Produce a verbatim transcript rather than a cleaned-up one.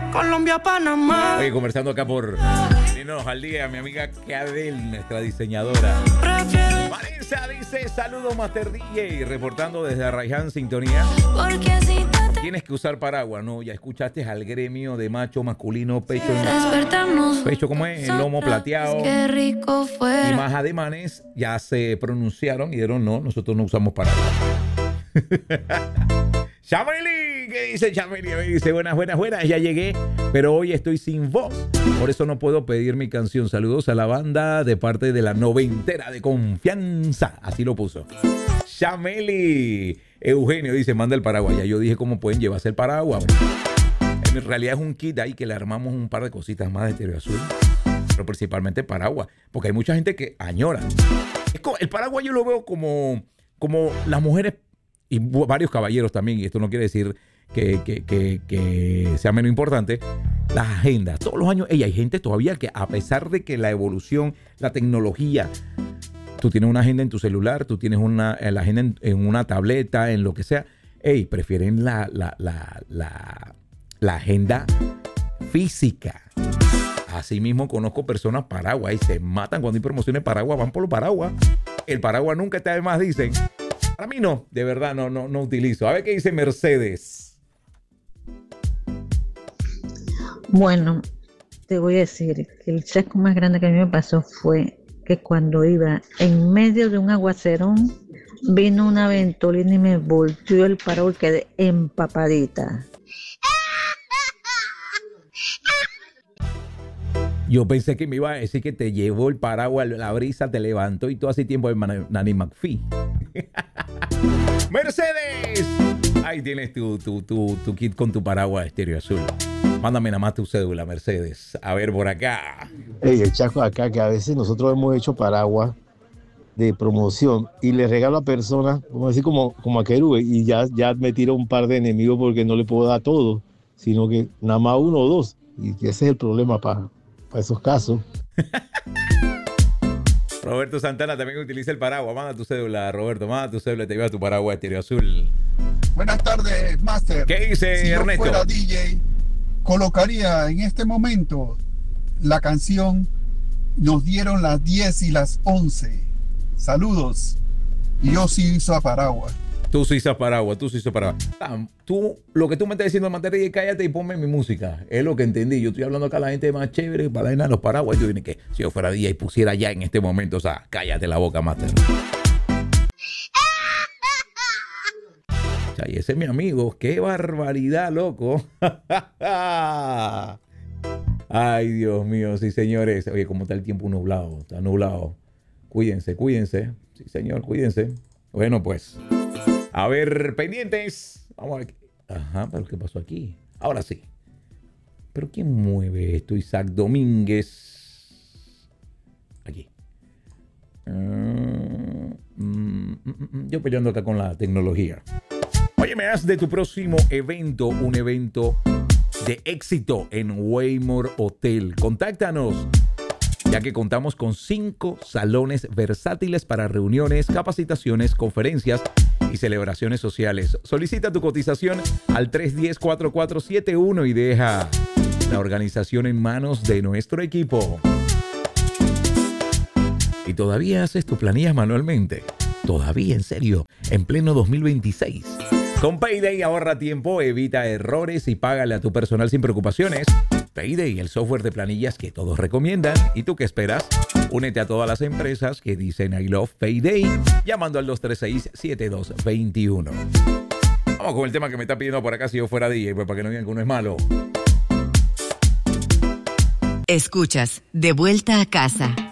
Colombia, Panamá. Oye, conversando acá por Ninos al Día, mi amiga Cadel, nuestra diseñadora. Prefiero Vanessa dice, saludos Master D J, reportando desde Arraiján, sintonía. porque si te Tienes que usar paraguas, ¿no? Ya escuchaste al gremio de macho masculino, pecho en despertarnos. pecho, ¿cómo es? El lomo plateado. Qué rico Y fuera. más ademanes ya se pronunciaron y dijeron, no, nosotros no usamos paraguas. Chameli, ¿qué dice Chameli? Me dice, buenas, buenas, buenas, ya llegué, pero hoy estoy sin voz, por eso no puedo pedir mi canción. Saludos a la banda de parte de la noventera de confianza, así lo puso. Chameli. Eugenio dice, manda el paraguas. Ya yo dije cómo pueden llevarse el paraguas. En realidad es un kit ahí que le armamos un par de cositas más de Estéreo Azul, pero principalmente paraguas, porque hay mucha gente que añora. Es como, el paraguas yo lo veo como, como las mujeres y varios caballeros también, y esto no quiere decir que, que, que, que sea menos importante, las agendas. Todos los años, ey, hay gente todavía que, a pesar de que la evolución, la tecnología, tú tienes una agenda en tu celular, tú tienes una, la agenda en, en una tableta, en lo que sea, ey, prefieren la, la, la, la, la agenda física. Así mismo conozco personas paraguas y se matan cuando hay promociones paraguas, van por los paraguas. El paraguas nunca está de más, dicen. Para mí no, de verdad no, no, no utilizo. A ver qué dice Mercedes. Bueno, te voy a decir que el chasco más grande que a mí me pasó fue que cuando iba en medio de un aguacerón, vino una ventolina y me volteó el paraguas y quedé empapadita. Yo pensé que me iba a decir que te llevó el paraguas, la brisa te levantó y todo así tiempo de Man- Nanny McPhee. Mercedes, ahí tienes tu, tu, tu, tu kit con tu paraguas Estéreo Azul. Mándame nada más tu cédula, Mercedes. A ver por acá. Hey, el Chaco acá, que a veces nosotros hemos hecho paraguas de promoción y le regalo a personas, como decir, como, como a Querube, y ya, ya me tira un par de enemigos porque no le puedo dar todo, sino que nada más uno o dos. Y ese es el problema para pa esos casos. Roberto Santana también utiliza el paraguas. Manda tu cédula, Roberto. Manda tu cédula, te lleva tu paraguas Estéreo Azul. Buenas tardes, Master. ¿Qué dice Si yo Ernesto? fuera D J, colocaría en este momento la canción Nos dieron las diez y las once. Saludos. Y yo sí uso a paraguas. Tú sí usas paraguas, tú sí usas paraguas. Ah, tú, lo que tú me estás diciendo en materia de cállate y ponme mi música. Es lo que entendí. Yo estoy hablando acá a la gente más chévere para la los paraguas. Yo dije que si yo fuera día y pusiera ya en este momento, o sea, cállate la boca, Master. Y ese es mi amigo. ¡Qué barbaridad, loco! Ay, Dios mío, sí, señores. Oye, ¿cómo está el tiempo nublado? Está nublado. Cuídense, cuídense. Sí, señor, cuídense. Bueno, pues. A ver, pendientes. Vamos a ver. Ajá, pero ¿qué pasó aquí? Ahora sí. ¿Pero quién mueve esto? Isaac Domínguez. Aquí. Uh, mm, mm, mm, yo peleando acá con la tecnología. Oye, me das de tu próximo evento, un evento de éxito en Waymore Hotel. Contáctanos, ya que contamos con cinco salones versátiles para reuniones, capacitaciones, conferencias y celebraciones sociales. Solicita tu cotización al tres uno cero, cuatro cuatro siete uno y deja la organización en manos de nuestro equipo. ¿Y todavía haces tus planillas manualmente? ¿Todavía, en serio? En pleno dos mil veintiséis. Con Payday ahorra tiempo, evita errores y págale a tu personal sin preocupaciones. Payday, el software de planillas que todos recomiendan. ¿Y tú qué esperas? Únete a todas las empresas que dicen I love Payday llamando al dos tres seis, siete dos dos uno. Vamos con el tema que me está pidiendo por acá si yo fuera D J, pues para que no digan que uno es malo. Escuchas De Vuelta a Casa